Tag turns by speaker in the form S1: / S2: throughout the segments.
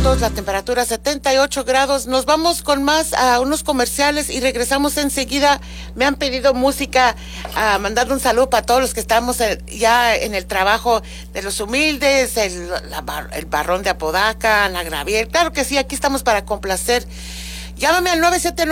S1: grados, la temperatura 78 grados. Nos vamos con más a unos comerciales y regresamos enseguida. Me han pedido música, mandando un saludo para todos los que estamos ya en el trabajo de los humildes, el Barrón de Apodaca, Ana Gravier. Claro que sí, aquí estamos para complacer. Llámame al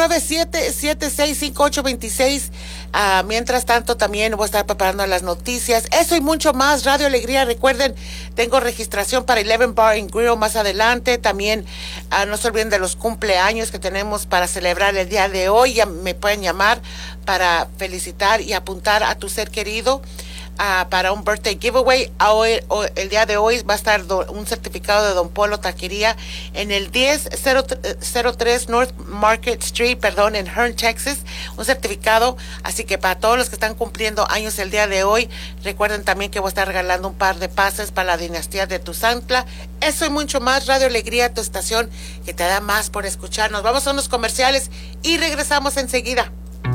S1: 979-776-5826. Mientras tanto, también voy a estar preparando las noticias. Eso y mucho más. Radio Alegría. Recuerden, tengo registración para 11 Bar and Grill más adelante. También no se olviden de los cumpleaños que tenemos para celebrar el día de hoy. Ya me pueden llamar para felicitar y apuntar a tu ser querido. Para un birthday giveaway. El día de hoy va a estar un certificado de Don Polo Taquería en el 1003 North Market Street, en Hearn, Texas. Un certificado. Así que para todos los que están cumpliendo años el día de hoy, recuerden también que voy a estar regalando un par de pases para la dinastía de Tuzantla. Eso y mucho más. Radio Alegría, tu estación que te da más por escucharnos. Vamos a unos comerciales y regresamos enseguida.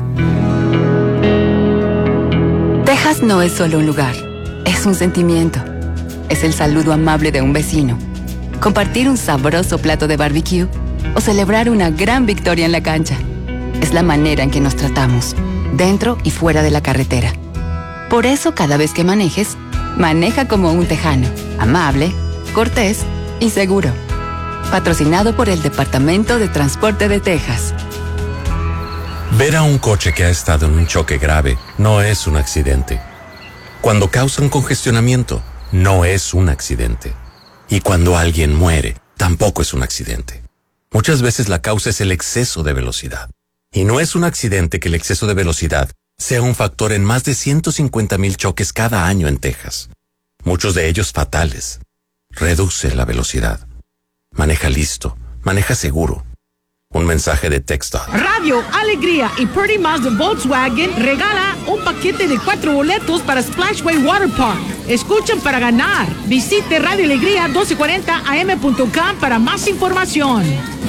S2: Texas no es solo un lugar, es un sentimiento. Es el saludo amable de un vecino, compartir un sabroso plato de barbecue o celebrar una gran victoria en la cancha. Es la manera en que nos tratamos, dentro y fuera de la carretera. Por eso, cada vez que manejes, maneja como un tejano, amable, cortés y seguro. Patrocinado por el Departamento de Transporte de Texas.
S3: Ver a un coche que ha estado en un choque grave no es un accidente. Cuando causa un congestionamiento, no es un accidente. Y cuando alguien muere, tampoco es un accidente. Muchas veces la causa es el exceso de velocidad. Y no es un accidente que el exceso de velocidad sea un factor en más de 150,000 choques cada año en Texas. Muchos de ellos fatales. Reduce la velocidad. Maneja listo. Maneja seguro. Un mensaje de texto.
S4: Radio Alegría y Purdy Mazda Volkswagen regala un paquete de 4 boletos para Splashway Water Park. Escuchen para ganar. Visite Radio Alegría 1240am.com para más información.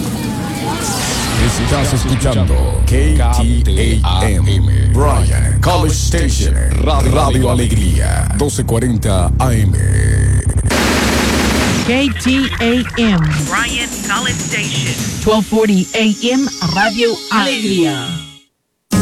S5: Estás escuchando KTAM, Bryan College Station, Radio Alegría 1240 AM.
S4: KTAM, Bryan College Station, 1240 AM, Radio Alegría.